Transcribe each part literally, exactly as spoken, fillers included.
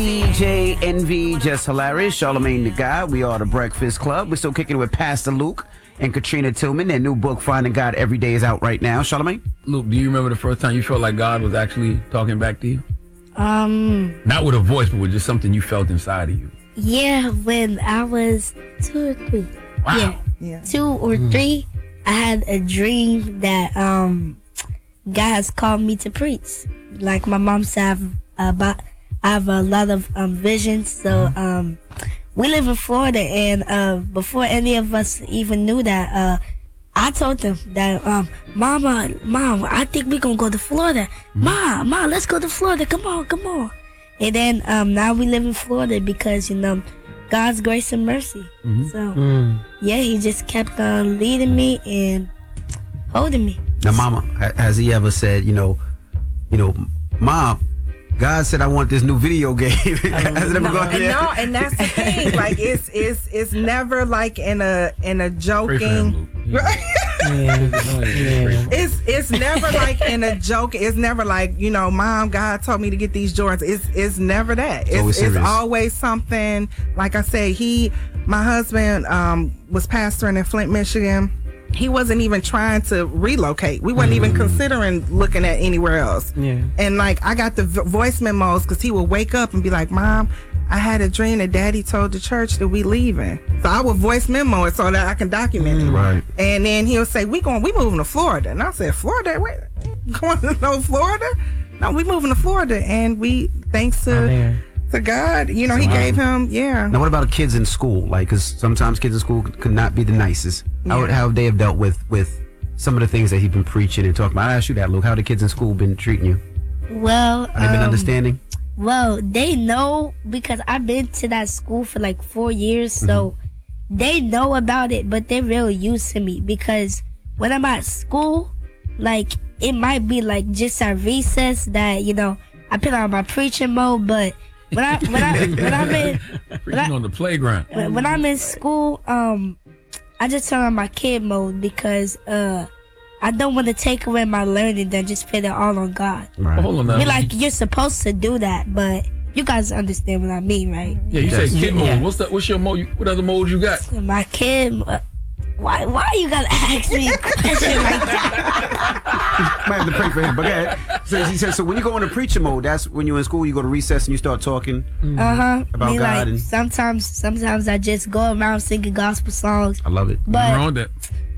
D J Envy, Just Hilarious, Charlamagne the Guy. We are the Breakfast Club. We're still kicking it with Pastor Luke and Katrina Tillman. Their new book, Finding God Every Day, is out right now. Charlamagne? Luke, do you remember the first time you felt like God was actually talking back to you? Um, Not with a voice, but with just something you felt inside of you. yeah, when I was two or three. Wow. Yeah, Yeah. two or Mm. three, I had a dream that um, God has called me to preach. Like my mom said, I have, about, I have a lot of um, visions. So um, we live in Florida, and uh, before any of us even knew that, uh, I told them that, um, Mama, Mom, I think we're going to go to Florida. Mom, Mom, let's go to Florida. Come on, come on. And then um, now we live in Florida because, you know, God's grace and mercy. Mm-hmm. So, yeah, he just kept on leading me and holding me. Now, Mama, ha- has he ever said, you know, you know, Mom, God said I want this new video game. Has it ever No, gone and there? no, and that's the thing. Like it's it's it's never like in a in a Pray for joking. him, Luke. It's it's never like in a joke. It's never like, you know, Mom, God told me to get these Jordans. It's it's never that. It's always it's serious. always something. Like I say, he, my husband, um, was pastoring in Flint, Michigan. He wasn't even trying to relocate. We weren't even considering looking at anywhere else. Yeah. And like I got the v- voice memos because he would wake up and be like, Mom, I had a dream that Daddy told the church that we leaving. So I would voice memo it so that I can document it. Right. And then he'll say, we going, we moving to Florida. And I said, Florida? Wait, going to no Florida? No, we moving to Florida. And we, thanks Oh, to, man. to God, you know, he gave him, yeah. Now, what about kids in school? Like, because sometimes kids in school could not be the nicest. How, Yeah. how have they have dealt with, with some of the things that he's been preaching and talking about? I asked you that, Luke. How have the kids in school been treating you? Well, Have they been um, understanding? well, they know because I've been to that school for like four years, so they know about it, but they're real used to me because when I'm at school, like it might be like just at recess that, you know, I put on my preaching mode, but when I when I when I'm in Preaching on the playground. when, when I'm in school, um, I just turn on my kid mode because uh, I don't want to take away my learning, then just put it all on God. Right. Hold on now. I mean, like you're supposed to do that, but you guys understand what I mean, right? Yeah, you Yes. say kid mode. Yeah. What's that? What's your mode? What other modes you got? My kid, uh, why why you gotta ask me a question like that? Might have to pray for him, but go ahead. So he said, so when you go into preacher mode, that's when you're in school, you go to recess and you start talking. Uh huh. About I mean, God like and- sometimes sometimes I just go around singing gospel songs, I love it. Nothing but wrong with that.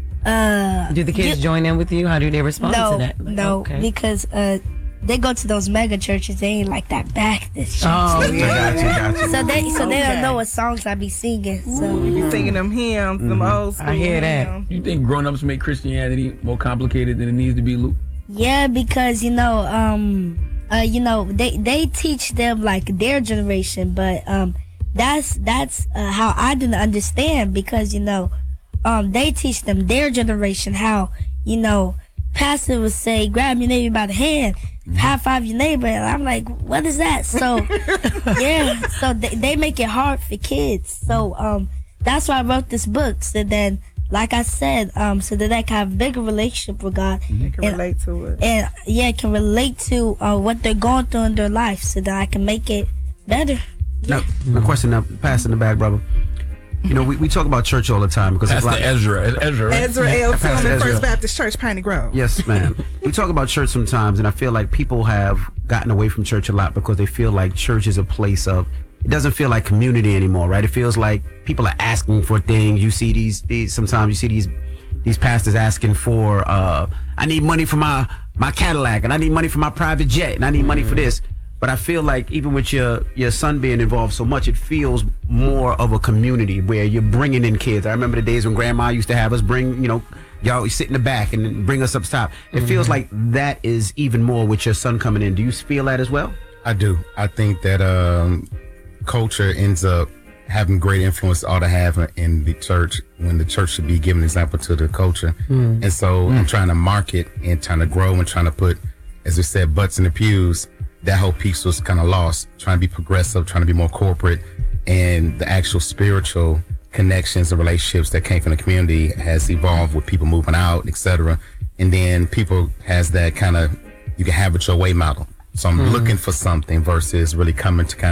uh, Do the kids join in with you? How do they respond no, to that? no, Okay. because uh, they go to those mega churches. They ain't like that Baptist church. Oh, I got you, got you. So they so they Okay. don't know what songs I be singing. So You singing them hymns, them old school I hear that. hymns. You think grown-ups make Christianity more complicated than it needs to be, Luke? yeah, because you know, um, uh, you know, they they teach them like their generation, but um, that's that's uh, how I didn't understand because you know, um, they teach them their generation how you know, pastor would say, grab your neighbor by the hand, high five your neighbor, and I'm like, what is that? So yeah, so they, they make it hard for kids. So um, that's why I wrote this book. So then, like I said, um, so that I can have a bigger relationship with God. They can And- relate to it. and yeah, can relate to uh, what they're going through in their life so that I can make it better. Now, my question now, pass in the bag, brother. You know, we, we talk about church all the time because That's it's the like, Ezra. It's Ezra, right? Ezra L. Pastor Tillman, Ezra. First Baptist Church, Piney Grove. yes, ma'am. We talk about church sometimes, and I feel like people have gotten away from church a lot because they feel like church is a place of, it doesn't feel like community anymore, right? It feels like people are asking for things. You see these, these sometimes you see these these pastors asking for, uh, I need money for my, my Cadillac, and I need money for my private jet, and I need money for this. But I feel like even with your, your son being involved so much, it feels more of a community where you're bringing in kids. I remember the days when grandma used to have us bring, you know, y'all sit in the back and bring us up top. It feels like that is even more with your son coming in. Do you feel that as well? I do. I think that um, culture ends up having great influence ought to have in the church when the church should be giving an example to the culture. And so I'm trying to market and trying to grow and trying to put, as we said, butts in the pews. That whole piece was kind of lost, trying to be progressive, trying to be more corporate, and the actual spiritual connections and relationships that came from the community has evolved with people moving out, et cetera. And then people has that kind of, you can have it your way model. So I'm looking for something versus really coming to kind